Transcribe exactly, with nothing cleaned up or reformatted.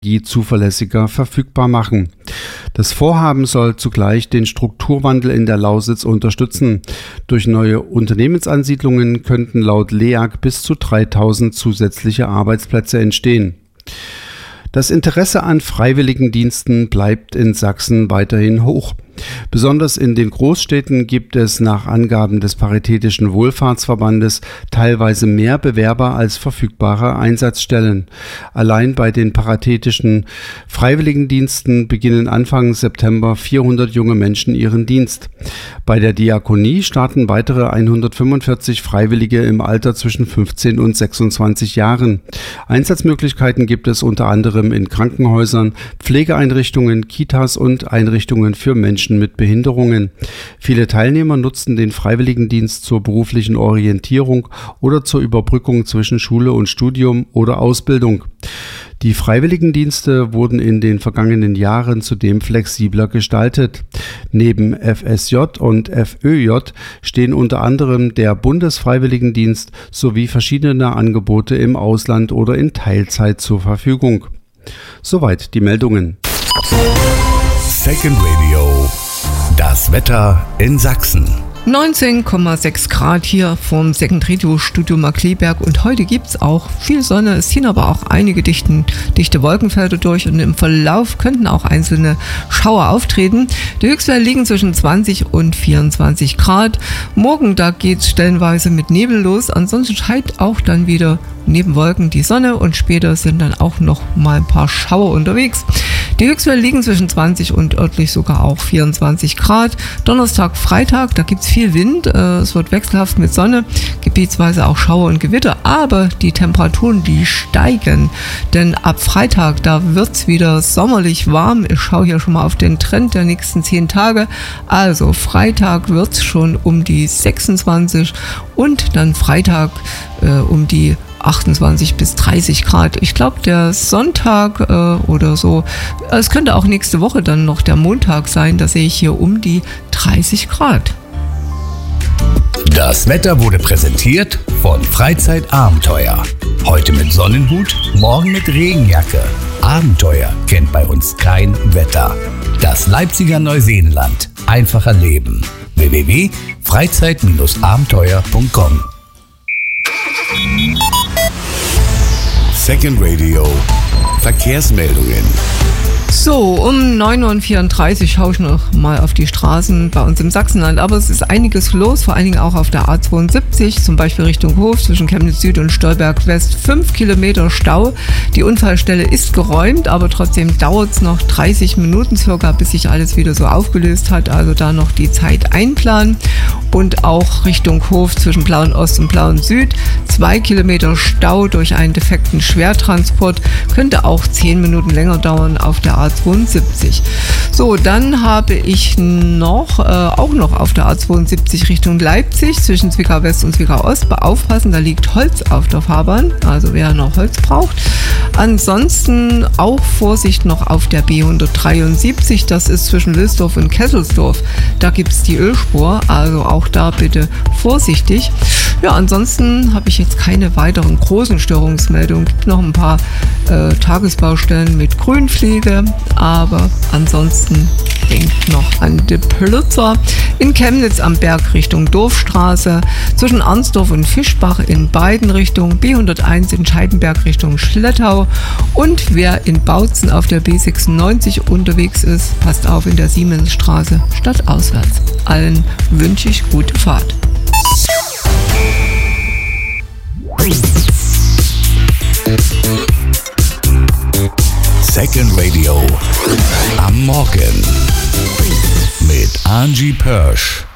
zuverlässiger verfügbar machen. Das Vorhaben soll zugleich den Strukturwandel in der Lausitz unterstützen. Durch neue Unternehmensansiedlungen könnten laut L E A G bis zu dreitausend zusätzliche Arbeitsplätze entstehen. Das Interesse an Freiwilligendiensten bleibt in Sachsen weiterhin hoch. Besonders in den Großstädten gibt es nach Angaben des Paritätischen Wohlfahrtsverbandes teilweise mehr Bewerber als verfügbare Einsatzstellen. Allein bei den paritätischen Freiwilligendiensten beginnen Anfang September vierhundert junge Menschen ihren Dienst. Bei der Diakonie starten weitere hundertfünfundvierzig Freiwillige im Alter zwischen fünfzehn und sechsundzwanzig Jahren. Einsatzmöglichkeiten gibt es unter anderem in Krankenhäusern, Pflegeeinrichtungen, Kitas und Einrichtungen für Menschen mit Behinderungen. Viele Teilnehmer nutzen den Freiwilligendienst zur beruflichen Orientierung oder zur Überbrückung zwischen Schule und Studium oder Ausbildung. Die Freiwilligendienste wurden in den vergangenen Jahren zudem flexibler gestaltet. Neben F S J und F Ö J stehen unter anderem der Bundesfreiwilligendienst sowie verschiedene Angebote im Ausland oder in Teilzeit zur Verfügung. Soweit die Meldungen. Second Radio. Das Wetter in Sachsen. neunzehn Komma sechs Grad hier vom Second Radio Studio Markkleeberg und heute gibt es auch viel Sonne, es ziehen aber auch einige dichten, dichte Wolkenfelder durch und im Verlauf könnten auch einzelne Schauer auftreten. Die Höchstwerte liegen zwischen zwanzig und vierundzwanzig Grad. Morgen, da geht es stellenweise mit Nebel los, ansonsten scheint auch dann wieder neben Wolken die Sonne und später sind dann auch noch mal ein paar Schauer unterwegs. Die Höchstwerte liegen zwischen zwanzig und örtlich sogar auch vierundzwanzig Grad. Donnerstag, Freitag, da gibt es viel Wind, es wird wechselhaft mit Sonne, gebietsweise auch Schauer und Gewitter, aber die Temperaturen, die steigen, denn ab Freitag, da wird es wieder sommerlich warm. Ich schaue hier schon mal auf den Trend der nächsten zehn Tage, also Freitag wird es schon um die sechsundzwanzig und dann Freitag äh, um die achtundzwanzig bis dreißig Grad. Ich glaube, der Sonntag äh, oder so, es könnte auch nächste Woche dann noch der Montag sein, da sehe ich hier um die dreißig Grad. Das Wetter wurde präsentiert von Freizeitabenteuer. Heute mit Sonnenhut, morgen mit Regenjacke. Abenteuer kennt bei uns kein Wetter. Das Leipziger Neuseenland. Einfacher Leben. w w w punkt freizeit abenteuer punkt com. Second Radio. Verkehrsmeldungen. So, um neun Uhr vierunddreißig schaue ich noch mal auf die Straßen bei uns im Sachsenland. Aber es ist einiges los, vor allen Dingen auch auf der A zweiundsiebzig, zum Beispiel Richtung Hof zwischen Chemnitz Süd und Stolberg West. Fünf Kilometer Stau. Die Unfallstelle ist geräumt, aber trotzdem dauert es noch dreißig Minuten circa, bis sich alles wieder so aufgelöst hat. Also da noch die Zeit einplanen. Und auch Richtung Hof zwischen Plauen Ost und Plauen Süd. Zwei Kilometer Stau durch einen defekten Schwertransport. Könnte auch zehn Minuten länger dauern auf der A zweiundsiebzig. So, dann habe ich noch, äh, auch noch auf der A zweiundsiebzig Richtung Leipzig zwischen Zwickau West und Zwickau Ost. Aufpassen, da liegt Holz auf der Fahrbahn, also wer noch Holz braucht. Ansonsten auch Vorsicht noch auf der B hundertdreiundsiebzig, das ist zwischen Wilsdorf und Kesselsdorf. Da gibt es die Ölspur, also auch da bitte vorsichtig. Ja, ansonsten habe ich jetzt keine weiteren großen Störungsmeldungen. Es gibt noch ein paar äh, Tagesbaustellen mit Grünpflege, aber ansonsten denkt noch an die Plützer. In Chemnitz am Berg Richtung Dorfstraße, zwischen Arnsdorf und Fischbach in beiden Richtungen, B hunderteins in Scheidenberg Richtung Schlettau und wer in Bautzen auf der B sechsundneunzig unterwegs ist, passt auf in der Siemensstraße stadtauswärts. Allen wünsche ich gute Fahrt. Second Radio am Morgen mit Angie Pörsch.